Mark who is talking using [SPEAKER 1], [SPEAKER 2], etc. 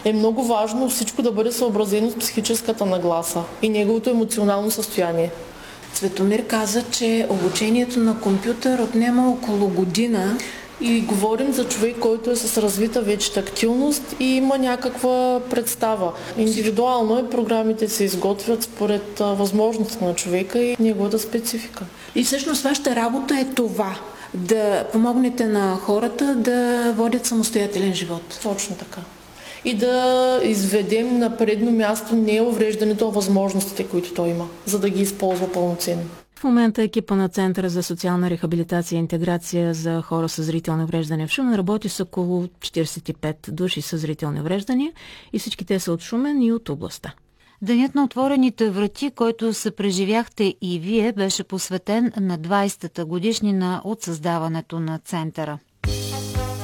[SPEAKER 1] е много важно всичко да бъде съобразено с психическата нагласа и неговото емоционално състояние.
[SPEAKER 2] Цветомир каза, че обучението на компютър отнема около година.
[SPEAKER 1] И говорим за човек, който е с развита вече тактилност и има някаква представа. Индивидуално е, програмите се изготвят според възможностите на човека и неговата специфика.
[SPEAKER 2] И всъщност вашата работа е това, да помогнете на хората да водят самостоятелен живот.
[SPEAKER 1] Точно така. И да изведем на предно място не увреждането, а възможностите, които той има, за да ги използва пълноценно.
[SPEAKER 3] В момента екипа на Центъра за социална рехабилитация и интеграция за хора с зрителни увреждания в Шумен работи с около 45 души с зрителни увреждания и всички те са от Шумен и от областта.
[SPEAKER 4] Денят на отворените врати, който се преживяхте и вие, беше посветен на 20-та годишнина от създаването на Центъра.